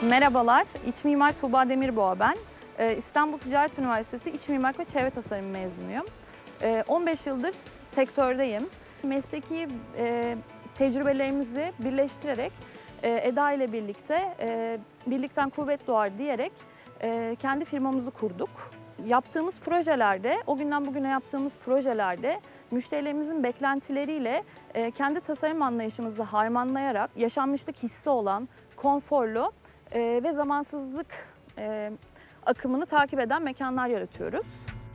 Merhabalar, İç Mimar Tuğba Demirboğa ben. İstanbul Ticaret Üniversitesi İç Mimarlık ve Çevre Tasarım mezunuyum. 15 yıldır sektördeyim. Mesleki tecrübelerimizi birleştirerek Eda ile birlikte birlikten kuvvet doğar diyerek kendi firmamızı kurduk. Yaptığımız projelerde, o günden bugüne yaptığımız projelerde müşterilerimizin beklentileriyle kendi tasarım anlayışımızı harmanlayarak yaşanmışlık hissi olan, konforlu ve zamansızlık akımını takip eden mekanlar yaratıyoruz.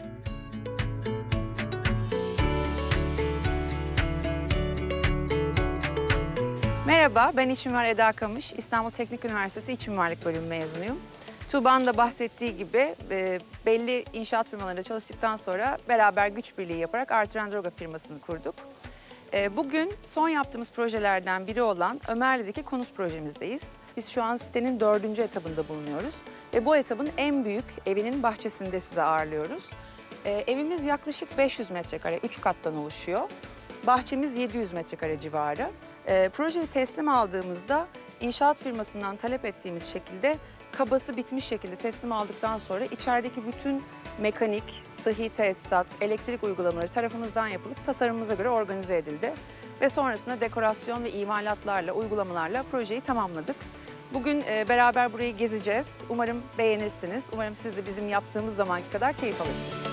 Merhaba, ben İç Mimar Eda Kamış, İstanbul Teknik Üniversitesi İç Mimarlık Bölümü mezunuyum. Tuğba'nın da bahsettiği gibi belli inşaat firmalarında çalıştıktan sonra beraber güç birliği yaparak Arturan Droga firmasını kurduk. Bugün son yaptığımız projelerden biri olan Ömerli'deki konut projemizdeyiz. Biz şu an sitenin 4. etabında bulunuyoruz ve bu etabın en büyük evinin bahçesinde sizi ağırlıyoruz. Evimiz yaklaşık 500 metrekare, 3 kattan oluşuyor. Bahçemiz 700 metrekare civarı. Projeyi teslim aldığımızda inşaat firmasından talep ettiğimiz şekilde kabası bitmiş şekilde teslim aldıktan sonra içerideki bütün mekanik, sıhhi tesisat, elektrik uygulamaları tarafımızdan yapılıp tasarımımıza göre organize edildi. Ve sonrasında dekorasyon ve imalatlarla, uygulamalarla projeyi tamamladık. Bugün beraber burayı gezeceğiz. Umarım beğenirsiniz. Umarım siz de bizim yaptığımız zamanki kadar keyif alırsınız.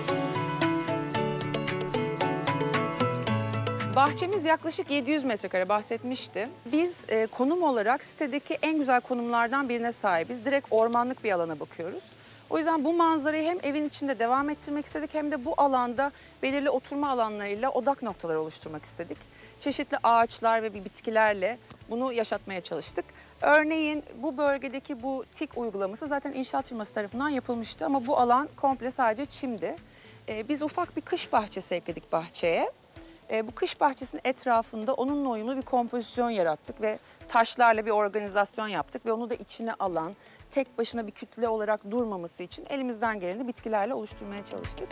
Bahçemiz yaklaşık 700 metrekare bahsetmişti. Biz konum olarak sitedeki en güzel konumlardan birine sahibiz. Direkt ormanlık bir alana bakıyoruz. O yüzden bu manzarayı hem evin içinde devam ettirmek istedik hem de bu alanda belirli oturma alanlarıyla odak noktaları oluşturmak istedik. Çeşitli ağaçlar ve bitkilerle bunu yaşatmaya çalıştık. Örneğin bu bölgedeki bu tik uygulaması zaten inşaat firması tarafından yapılmıştı ama bu alan komple sadece çimdi. Biz ufak bir kış bahçesi ekledik bahçeye. Bu kış bahçesinin etrafında onunla uyumlu bir kompozisyon yarattık ve taşlarla bir organizasyon yaptık ve onu da içine alan, tek başına bir kütle olarak durmaması için elimizden geleni bitkilerle oluşturmaya çalıştık.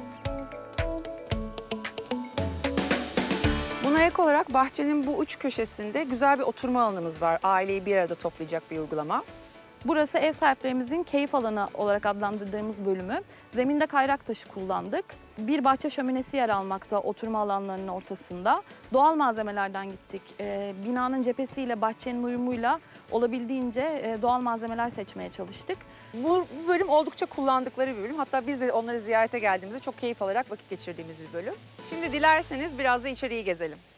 Buna ek olarak bahçenin bu uç köşesinde güzel bir oturma alanımız var. Aileyi bir arada toplayacak bir uygulama. Burası ev sahiplerimizin keyif alanı olarak adlandırdığımız bölümü. Zeminde kayrak taşı kullandık. Bir bahçe şöminesi yer almakta oturma alanlarının ortasında. Doğal malzemelerden gittik. Binanın cephesiyle bahçenin uyumuyla olabildiğince doğal malzemeler seçmeye çalıştık. Bu bölüm oldukça kullandıkları bir bölüm. Hatta biz de onları ziyarete geldiğimizde çok keyif alarak vakit geçirdiğimiz bir bölüm. Şimdi dilerseniz biraz da içeriği gezelim.